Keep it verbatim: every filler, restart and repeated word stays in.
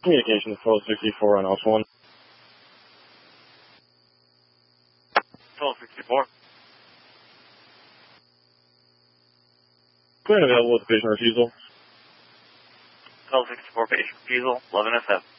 Communication is twelve sixty-four on House one. twelve sixty-four. Clear and available with patient refusal. twelve sixty-four patient refusal, eleven S F.